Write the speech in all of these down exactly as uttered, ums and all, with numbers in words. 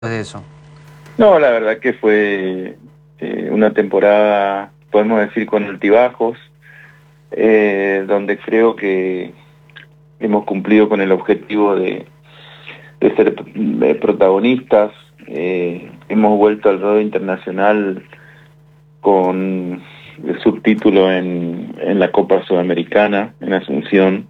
de eso? No, la verdad que fue eh, una temporada, podemos decir, con altibajos, eh, donde creo que hemos cumplido con el objetivo de, de ser eh, protagonistas. Eh, hemos vuelto al ruedo internacional con el subtítulo en, en la Copa Sudamericana, en Asunción.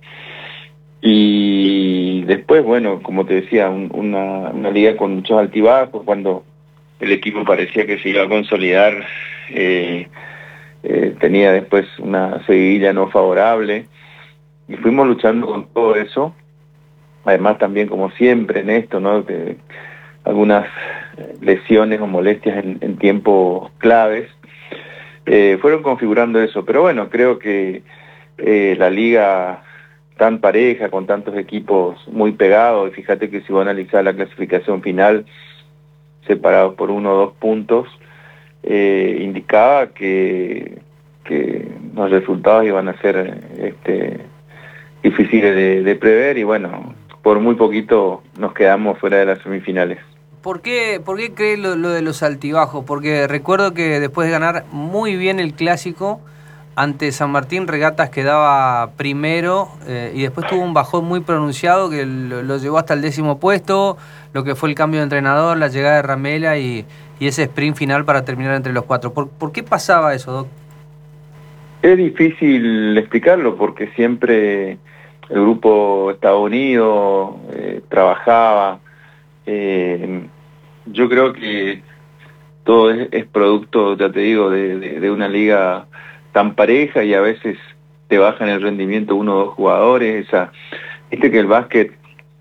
Y después, bueno, como te decía, un, una, una liga con muchos altibajos, cuando el equipo parecía que se iba a consolidar, eh, eh, tenía después una seguidilla no favorable, y fuimos luchando con todo eso. Además también, como siempre en esto, ¿no?, que algunas lesiones o molestias en, en tiempos claves eh, fueron configurando eso, pero bueno, creo que eh, la liga tan pareja, con tantos equipos muy pegados, y fíjate que si voy a analizar la clasificación final, separados por uno o dos puntos, eh, indicaba que, que los resultados iban a ser este, difíciles de, de prever, y bueno, por muy poquito nos quedamos fuera de las semifinales. ¿Por qué, por qué crees lo, lo de los altibajos? Porque recuerdo que después de ganar muy bien el clásico ante San Martín, Regatas quedaba primero eh, y después tuvo un bajón muy pronunciado que lo, lo llevó hasta el décimo puesto, lo que fue el cambio de entrenador, la llegada de Ramela y, y ese sprint final para terminar entre los cuatro. ¿Por, por qué pasaba eso, Doc? Es difícil explicarlo porque siempre el grupo estaba unido, eh, trabajaba. Eh, yo creo que todo es, es producto, ya te digo, de, de, de una liga tan pareja, y a veces te bajan el rendimiento uno o dos jugadores. Esa, viste que el básquet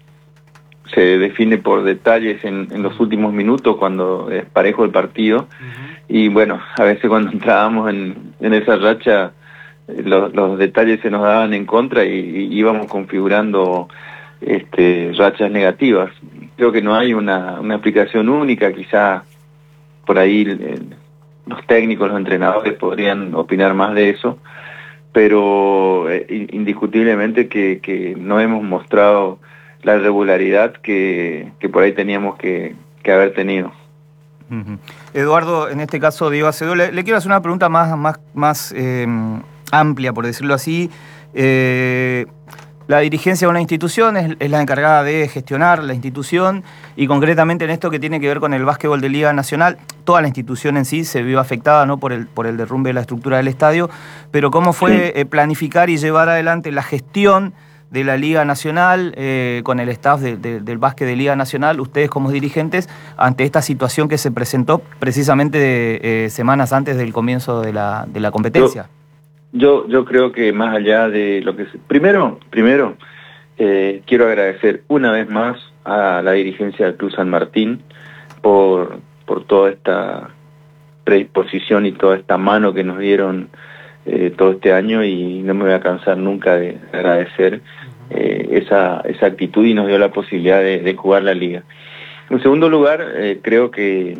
se define por detalles en, en los últimos minutos, cuando es parejo el partido. Uh-huh. Y bueno, a veces cuando entrábamos en, en esa racha, los, los detalles se nos daban en contra y, y íbamos configurando este, rachas negativas. Creo que no hay una, una explicación única, quizá por ahí eh, los técnicos, los entrenadores podrían opinar más de eso, pero eh, indiscutiblemente que, que no hemos mostrado la regularidad que, que por ahí teníamos que, que haber tenido. Uh-huh. Eduardo, en este caso Diego Acevedo, le, le quiero hacer una pregunta más, más, más eh, amplia, por decirlo así. Eh, La dirigencia de una institución es, es la encargada de gestionar la institución, y concretamente en esto que tiene que ver con el básquetbol de Liga Nacional, toda la institución en sí se vio afectada, ¿no?, por el, por el derrumbe de la estructura del estadio, pero ¿cómo fue eh, planificar y llevar adelante la gestión de la Liga Nacional eh, con el staff de, de, del básquet de Liga Nacional, ustedes como dirigentes, ante esta situación que se presentó precisamente de, eh, semanas antes del comienzo de la, de la competencia? Yo, yo, yo creo que más allá de lo que... Se, primero, primero eh, quiero agradecer una vez más a la dirigencia del Club San Martín por, por toda esta predisposición y toda esta mano que nos dieron eh, todo este año, y no me voy a cansar nunca de agradecer eh, esa, esa actitud, y nos dio la posibilidad de, de jugar la liga. En segundo lugar, eh, creo que,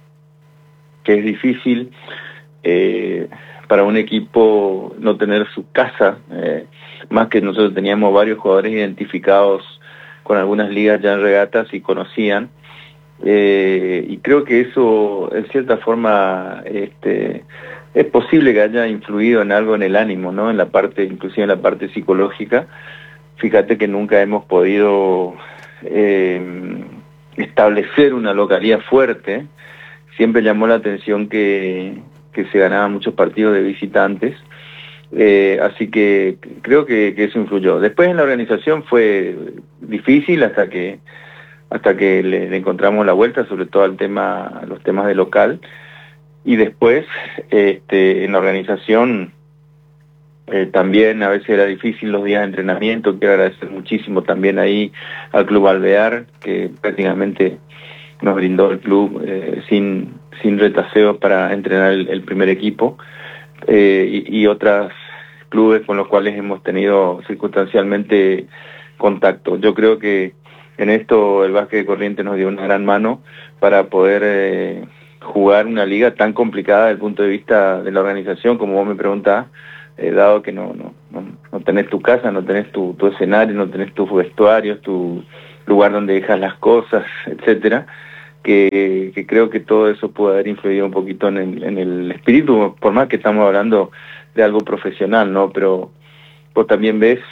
que es difícil eh, para un equipo no tener su casa, eh, más que nosotros teníamos varios jugadores identificados con algunas ligas ya en regatas y conocían, eh, y creo que eso en cierta forma este, es posible que haya influido en algo en el ánimo, ¿no?, en la parte, inclusive en la parte psicológica. Fíjate que nunca hemos podido eh, establecer una localidad fuerte. Siempre llamó la atención que, que se ganaban muchos partidos de visitantes, eh, así que creo que, que eso influyó. Después en la organización fue difícil hasta que hasta que le, le encontramos la vuelta, sobre todo al tema, a los temas de local, y después este, en la organización eh, también a veces era difícil los días de entrenamiento. Quiero agradecer muchísimo también ahí al Club Alvear, que prácticamente nos brindó el club eh, sin, sin retaseo para entrenar el, el primer equipo, eh, y, y otros clubes con los cuales hemos tenido circunstancialmente contacto. Yo creo que en esto el básquet de Corrientes nos dio una gran mano para poder eh, jugar una liga tan complicada desde el punto de vista de la organización, como vos me preguntás, eh, dado que no, no, no, no tenés tu casa, no tenés tu, tu escenario, no tenés tus vestuarios, tu lugar donde dejas las cosas, etcétera. que, que creo que todo eso puede haber influido un poquito en el, en el espíritu, por más que estamos hablando de algo profesional, ¿no? Pero vos también ves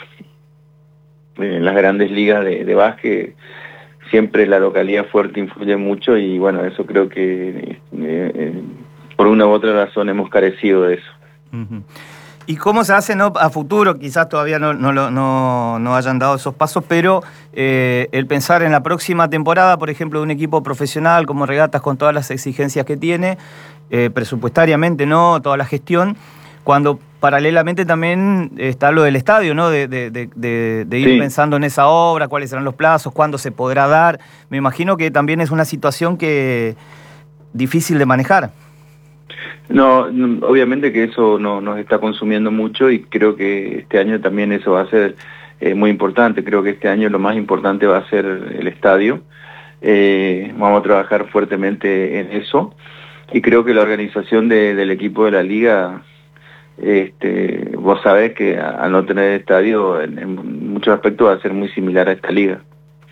en las grandes ligas de, de básquet, siempre la localidad fuerte influye mucho y bueno, eso creo que eh, eh, por una u otra razón hemos carecido de eso. Uh-huh. ¿Y cómo se hace, no, a futuro? Quizás todavía no, no, no, no hayan dado esos pasos, pero eh, el pensar en la próxima temporada, por ejemplo, de un equipo profesional como Regatas, con todas las exigencias que tiene, eh, presupuestariamente, ¿no? Toda la gestión, cuando paralelamente también está lo del estadio, ¿no? De, de, de, de, de ir sí. pensando en esa obra, cuáles serán los plazos, cuándo se podrá dar. Me imagino que también es una situación que difícil de manejar. No, obviamente que eso no, nos está consumiendo mucho y creo que este año también eso va a ser eh, muy importante. Creo que este año lo más importante va a ser el estadio. Eh, vamos a trabajar fuertemente en eso y creo que la organización de, del equipo de la liga, este, vos sabés que al no tener estadio en, en muchos aspectos va a ser muy similar a esta liga.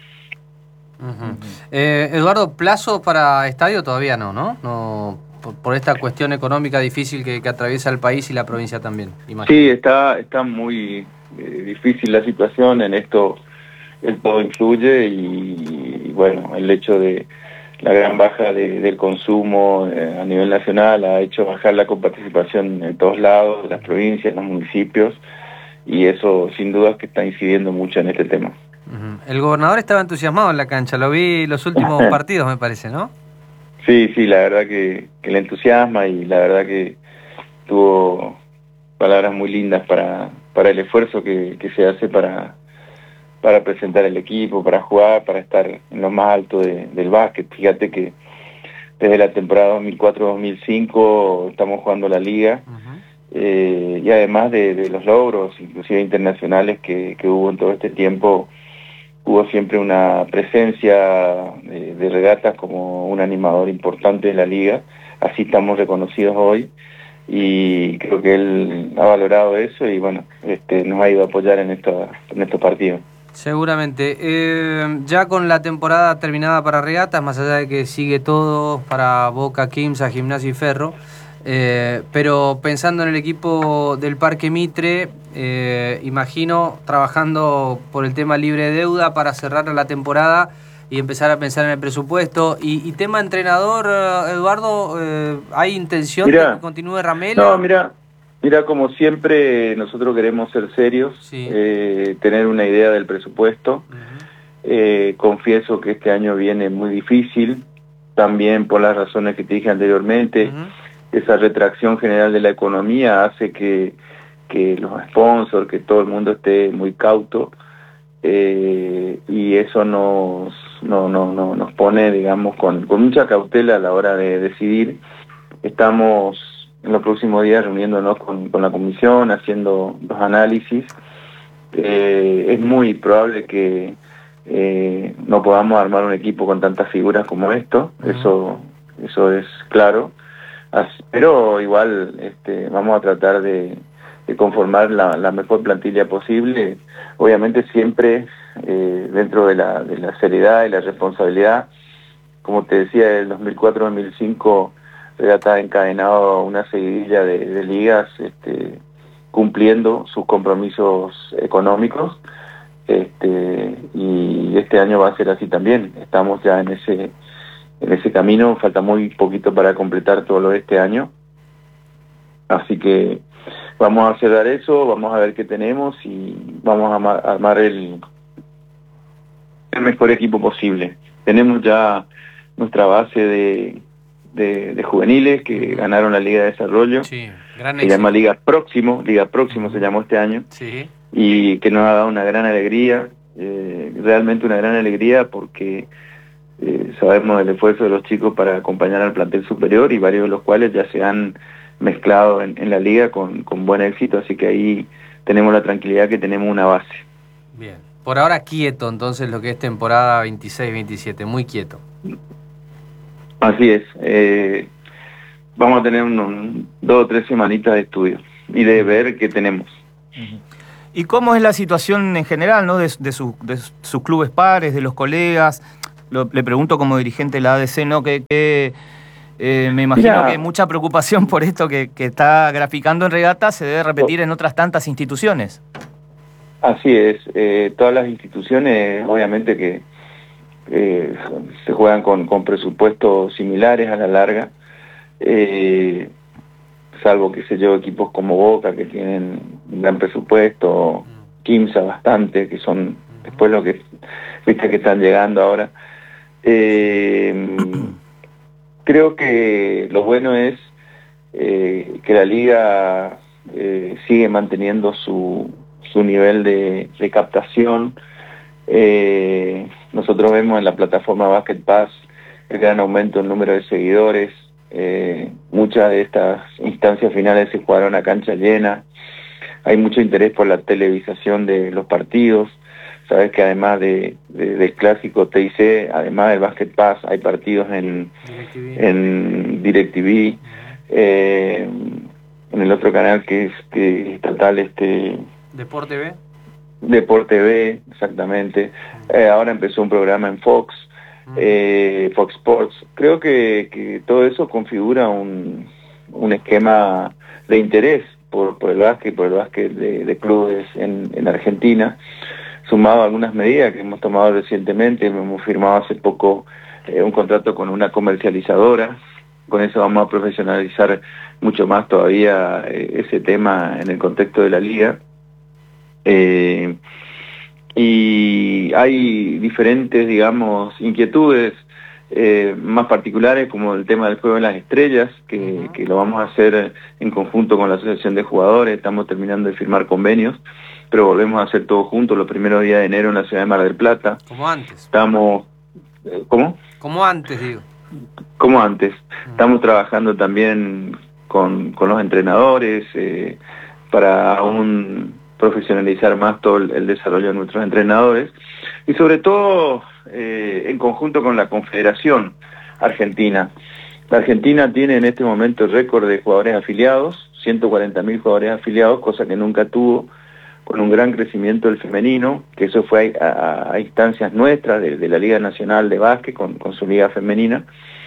Uh-huh. eh, Eduardo, ¿plazo para estadio todavía no, no? no por, por esta cuestión económica difícil que, que atraviesa el país y la provincia también, imagino. Sí, está, está muy eh, difícil la situación, en esto el todo influye y, y bueno, el hecho de la gran baja de, del consumo eh, a nivel nacional ha hecho bajar la coparticipación en todos lados, en las provincias, en los municipios, y eso sin duda que está incidiendo mucho en este tema. Uh-huh. El gobernador estaba entusiasmado en la cancha, lo vi los últimos partidos, me parece, ¿no? Sí, sí, la verdad que, que le entusiasma y la verdad que tuvo palabras muy lindas para, para el esfuerzo que, que se hace para, para presentar el equipo, para jugar, para estar en lo más alto de, del básquet. Fíjate que desde la temporada dos mil cuatro dos mil cinco estamos jugando la liga. Uh-huh. eh, y además de, de los logros, inclusive internacionales que, que hubo en todo este tiempo, hubo siempre una presencia de, de Regatas como un animador importante de la liga. Así estamos reconocidos hoy y creo que él ha valorado eso y bueno, este, nos ha ido a apoyar en, esta, en estos partidos. Seguramente. Eh, ya con la temporada terminada para Regatas, más allá de que sigue todo para Boca, Quimsa, Gimnasia y Ferro, eh, pero pensando en el equipo del Parque Mitre, eh, imagino trabajando por el tema libre de deuda para cerrar la temporada y empezar a pensar en el presupuesto. Y, y tema entrenador, Eduardo, eh, ¿hay intención mirá, de que continúe Ramela? No, mira, mira, como siempre nosotros queremos ser serios, sí. eh, tener una idea del presupuesto. Uh-huh. eh, confieso que este año viene muy difícil, también por las razones que te dije anteriormente. Uh-huh. Esa retracción general de la economía hace que, que los sponsors, que todo el mundo esté muy cauto, eh, y eso nos, no, no, no, nos pone, digamos, con, con mucha cautela a la hora de decidir. Estamos en los próximos días reuniéndonos con, con la comisión, haciendo los análisis. Eh, es muy probable que eh, no podamos armar un equipo con tantas figuras como esto, uh-huh. eso, eso es claro. Pero igual este, vamos a tratar de, de conformar la, la mejor plantilla posible, obviamente siempre eh, dentro de la, de la seriedad y la responsabilidad. Como te decía, del dos mil cuatro dos mil cinco Regatas ha encadenado una seguidilla de, de ligas este, cumpliendo sus compromisos económicos, este, y este año va a ser así también. Estamos ya en ese en ese camino, falta muy poquito para completar todo lo de este año, así que vamos a cerrar eso, vamos a ver qué tenemos y vamos a armar el, el mejor equipo posible. Tenemos ya nuestra base de, de, de juveniles que ganaron la Liga de Desarrollo, sí, gran se llama Liga Próximo, Liga Próximo se llamó este año, sí. Y que nos ha dado una gran alegría, eh, realmente una gran alegría porque Eh, sabemos del esfuerzo de los chicos para acompañar al plantel superior y varios de los cuales ya se han mezclado en, en la liga con, con buen éxito, así que ahí tenemos la tranquilidad que tenemos una base. Bien, por ahora quieto entonces lo que es temporada veintiséis veintisiete, muy quieto. Así es, eh, vamos a tener unos dos o tres semanitas de estudio y de ver qué tenemos. ¿Y cómo es la situación en general, ¿no? de, de, su, de sus clubes pares, de los colegas? lo, le pregunto como dirigente de la A D C, ¿no? Que, que eh, me imagino Mirá, que mucha preocupación por esto que, que está graficando en Regatas se debe repetir en otras tantas instituciones. así es, eh, todas las instituciones obviamente que eh, se juegan con, con presupuestos similares a la larga, eh, salvo que sé yo, equipos como Boca que tienen un gran presupuesto, Quimsa bastante, que son después lo que viste que están llegando ahora. Eh, creo que lo bueno es eh, que la liga eh, sigue manteniendo su, su nivel de, de captación. Eh, nosotros vemos en la plataforma Basket Pass el gran aumento en número de seguidores. Eh, muchas de estas instancias finales se jugaron a cancha llena. Hay mucho interés por la televisación de los partidos. Sabes que además de, de, del clásico T I C, además del Basket Pass, hay partidos en DirecTV, en DirecTV, eh, en el otro canal que es que estatal, este Deporte T V. Deporte T V, exactamente. Eh, ahora empezó un programa en Fox, eh, Fox Sports. Creo que, que todo eso configura un, un esquema de interés por, por el básquet, por el básquet de, de clubes en, en Argentina, sumado a algunas medidas que hemos tomado recientemente. Hemos firmado hace poco eh, un contrato con una comercializadora. Con eso vamos a profesionalizar mucho más todavía eh, ese tema en el contexto de la liga. Eh, y hay diferentes, digamos, inquietudes eh, más particulares, como el tema del juego de las estrellas, que, uh-huh. que lo vamos a hacer en conjunto con la Asociación de Jugadores. Estamos terminando de firmar convenios, pero volvemos a hacer todo juntos los primeros días de enero en la ciudad de Mar del Plata. Como antes. Estamos... ¿Cómo? Como antes, digo. Como antes. Uh-huh. Estamos trabajando también con, con los entrenadores eh, para aún profesionalizar más todo el, el desarrollo de nuestros entrenadores y sobre todo eh, en conjunto con la Confederación Argentina. La Argentina tiene en este momento el récord de jugadores afiliados, ciento cuarenta mil jugadores afiliados, cosa que nunca tuvo, con un gran crecimiento del femenino, que eso fue a, a, a instancias nuestras de, de la Liga Nacional de Básquet con, con su liga femenina.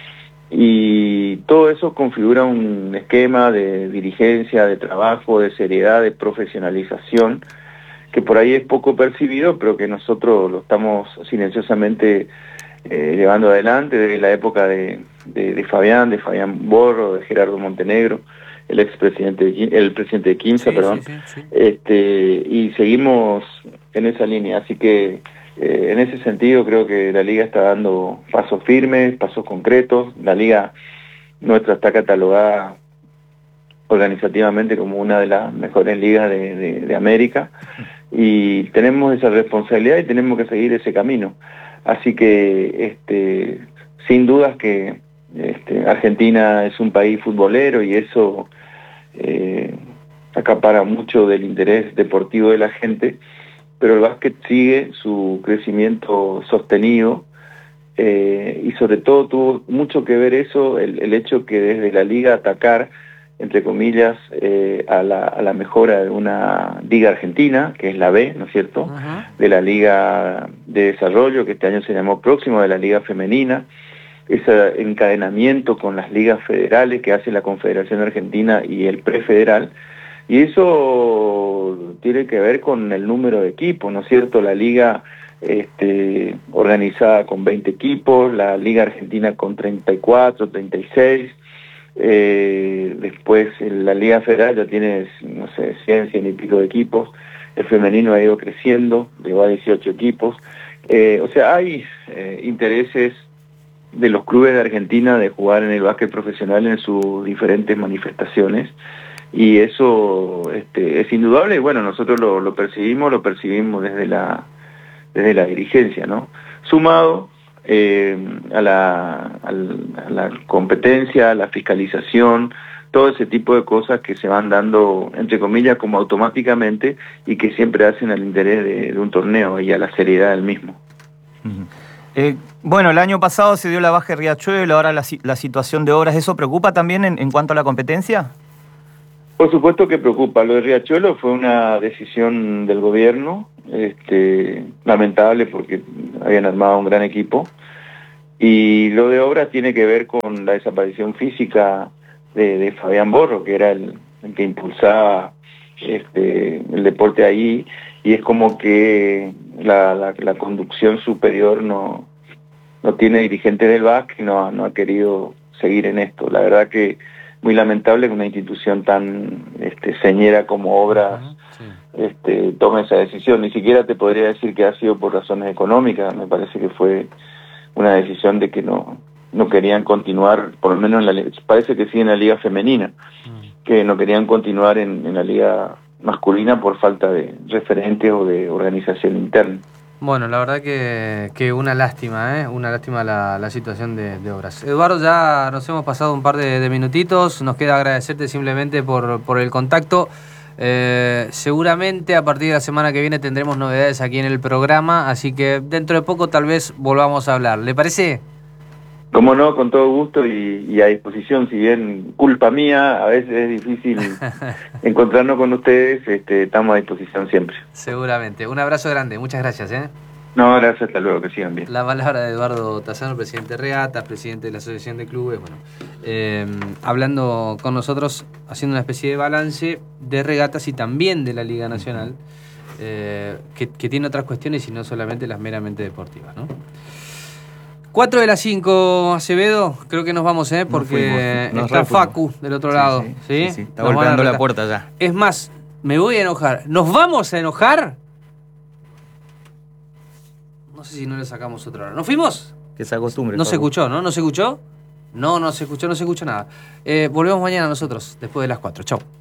Y todo eso configura un esquema de dirigencia, de trabajo, de seriedad, de profesionalización, que por ahí es poco percibido, pero que nosotros lo estamos silenciosamente eh, llevando adelante desde la época de, de, de Fabián, de Fabián Borro, de Gerardo Montenegro, el expresidente, el presidente de Quimsa, sí, perdón, sí, sí, sí. Este, y seguimos en esa línea, así que Eh, en ese sentido creo que la liga está dando pasos firmes, pasos concretos. La liga nuestra está catalogada organizativamente como una de las mejores ligas de, de, de América y tenemos esa responsabilidad y tenemos que seguir ese camino. Así que este, sin dudas que este, Argentina es un país futbolero y eso eh, acapara mucho del interés deportivo de la gente, pero el básquet sigue su crecimiento sostenido eh, y sobre todo tuvo mucho que ver eso, el, el hecho que desde la liga atacar, entre comillas, eh, a, la, a la mejora de una liga argentina, que es la B, ¿no es cierto?, uh-huh. de la liga de desarrollo, que este año se llamó Próximo, de la liga femenina, ese encadenamiento con las ligas federales que hace la Confederación Argentina y el prefederal. Y eso tiene que ver con el número de equipos, ¿no es cierto? La liga este, organizada con veinte equipos, la liga argentina con treinta y cuatro, treinta y seis, eh, después la liga federal ya tiene, no sé, cien, cien y pico de equipos, el femenino ha ido creciendo, llegó a dieciocho equipos, eh, o sea, hay eh, intereses de los clubes de Argentina de jugar en el básquet profesional en sus diferentes manifestaciones. Y eso este, es indudable y bueno, nosotros lo, lo percibimos, lo percibimos desde la, desde la dirigencia, ¿no? Sumado eh, a, la, a la competencia, a la fiscalización, todo ese tipo de cosas que se van dando, entre comillas, como automáticamente y que siempre hacen al interés de, de un torneo y a la seriedad del mismo. Uh-huh. Eh, bueno, el año pasado se dio la baja de Riachuelo, ahora la, la situación de obras, ¿eso preocupa también en, en cuanto a la competencia? Por supuesto que preocupa. Lo de Riachuelo fue una decisión del gobierno, este, lamentable porque habían armado un gran equipo, Y lo de obra tiene que ver con la desaparición física de, de Fabián Borro, que era el, el que impulsaba este, el deporte ahí, y es como que la, la, la conducción superior no, no tiene dirigente del básquet y no, no ha querido seguir en esto. La verdad que muy lamentable que una institución tan este, señera como Obras sí. este, tome esa decisión. Ni siquiera te podría decir que ha sido por razones económicas, me parece que fue una decisión de que no, no querían continuar, por lo menos en la, parece que sí en la liga femenina, mm. que no querían continuar en, en la liga masculina por falta de referentes o de organización interna. Bueno, la verdad que, que una lástima, ¿eh? Una lástima la, la situación de, de Obras. Eduardo, ya nos hemos pasado un par de, de minutitos, nos queda agradecerte simplemente por, por el contacto. Eh, seguramente a partir de la semana que viene tendremos novedades aquí en el programa, así que dentro de poco tal vez volvamos a hablar. ¿Le parece? Como no, con todo gusto y, y a disposición, si bien culpa mía, a veces es difícil encontrarnos con ustedes, este, estamos a disposición siempre. Seguramente. Un abrazo grande, muchas gracias, ¿eh? No, gracias, hasta luego, que sigan bien. La palabra de Eduardo Tassano, presidente de Regatas, presidente de la Asociación de Clubes, bueno, eh, hablando con nosotros, haciendo una especie de balance de regatas y también de la Liga Nacional, eh, que, que tiene otras cuestiones y no solamente las meramente deportivas, ¿no? cuatro de las cinco, Acevedo, creo que nos vamos, ¿eh? Porque nos está Facu del otro sí, lado. Sí, ¿sí? Sí, sí. Está nos golpeando la puerta ya. Es más, me voy a enojar. ¿Nos vamos a enojar? No sé si no le sacamos otra hora. ¿Nos fuimos? Que se acostumbre. No Facu. Se escuchó, ¿no? ¿No se escuchó? No, no se escuchó, no se escuchó nada. Eh, volvemos mañana nosotros, después de las cuatro. Chau.